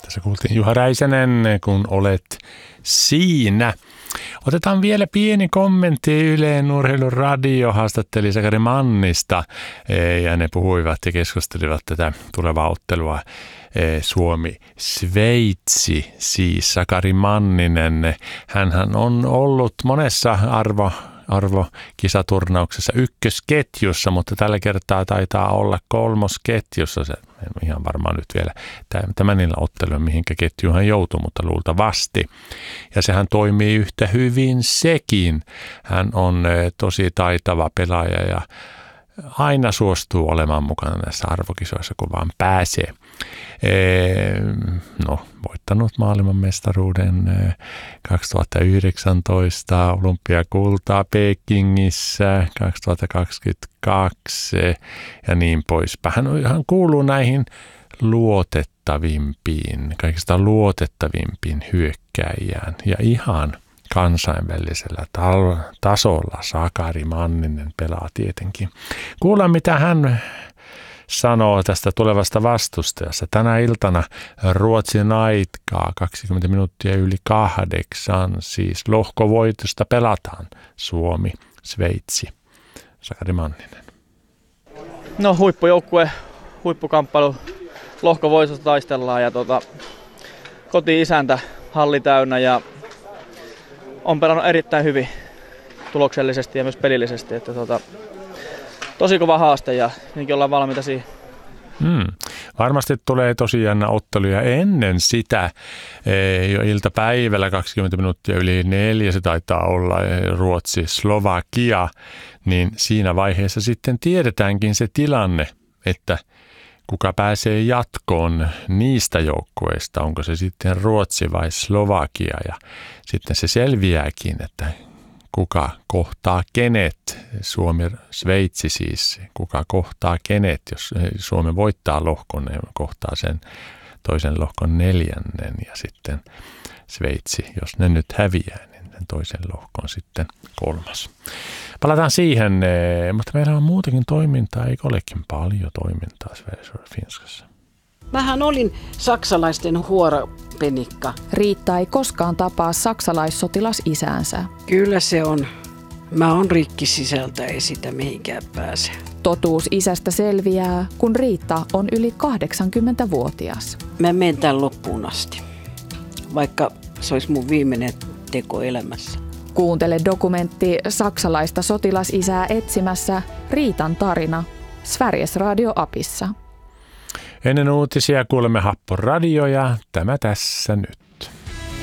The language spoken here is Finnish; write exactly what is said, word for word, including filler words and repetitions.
Tässä kuultiin Juha Räisänen, kun olet siinä. Otetaan vielä pieni kommentti. Ylen Urheiluradio haastatteli Sakari Mannista ja ne puhuivat ja keskustelivat tätä tulevaa ottelua. Suomi-Sveitsi, siis Sakari Manninen. Hänhän on ollut monessa arvo arvokisaturnauksessa ykkösketjussa, mutta tällä kertaa taitaa olla kolmosketjussa. Se en ihan varmaan nyt vielä tämänillä otteluun, mihinkä ketjuun hän joutui, mutta luultavasti. Ja sehän toimii yhtä hyvin sekin. Hän on tosi taitava pelaaja ja aina suostuu olemaan mukana näissä arvokisoissa, kun vaan pääsee. No, voittanut maailmanmestaruuden kaksituhattayhdeksäntoista, olympiakultaa Pekingissä kaksituhattakaksikymmentäkaksi ja niin poispäin. Hän, hän kuuluu näihin luotettavimpiin, kaikista luotettavimpiin hyökkääjään ja ihan kansainvälisellä tasolla Sakari Manninen pelaa tietenkin. Kuullaan, mitä hän sanoo tästä tulevasta vastustajasta. Tänä iltana Ruotsin aikaa kaksikymmentä minuuttia yli kahdeksan, siis lohkovoitosta pelataan Suomi, Sveitsi. Sakari Manninen. No huippujoukkue, huippukamppailu, lohkovoitosta taistellaan ja tota, koti-isäntä, halli täynnä ja on pelannut erittäin hyvin tuloksellisesti ja myös pelillisesti. Että tota, tosi kova haaste ja niinkin ollaan valmiita siihen. Hmm. Varmasti tulee tosi jännä otteluja ennen sitä. Jo iltapäivällä kaksikymmentä minuuttia yli neljä, se taitaa olla Ruotsi, Slovakia, niin siinä vaiheessa sitten tiedetäänkin se tilanne, että kuka pääsee jatkoon niistä joukkueista, onko se sitten Ruotsi vai Slovakia ja sitten se selviääkin, että kuka kohtaa kenet, Suomi, Sveitsi siis, kuka kohtaa kenet, jos Suomi voittaa lohkon, ne kohtaa sen toisen lohkon neljännen ja sitten Sveitsi, jos ne nyt häviää, niin toisen lohkon sitten kolmas. Palataan siihen, mutta meillä on muutakin toimintaa, eikö olekin paljon toimintaa Finskassa? Mähän olin saksalaisten huoropenikka. Riitta ei koskaan tapaa saksalaissotilas isäänsä. Kyllä se on. Mä oon rikki sisältä, ei sitä mihinkään pääse. Totuus isästä selviää, kun Riitta on yli kahdeksankymmentävuotias. Mä menen tämän loppuun asti, vaikka se olisi mun viimeinen teko elämässä. Kuuntele dokumentti saksalaista sotilasisää etsimässä Riitan tarina Sveriges Radio-apissa. Ennen uutisia kuulemme Happo Radio ja tämä tässä nyt.